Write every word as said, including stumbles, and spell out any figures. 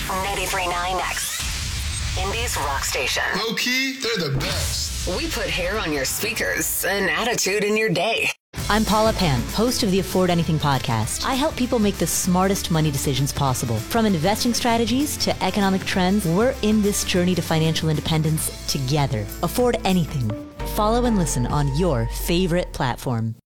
ninety-three point nine X. Indie's rock station. Low key, they're the best. We put hair on your speakers and attitude in your day. I'm Paula Pant, host of the Afford Anything podcast. I help people make the smartest money decisions possible. From investing strategies to economic trends, we're in this journey to financial independence together. Afford Anything. Follow and listen on your favorite platform.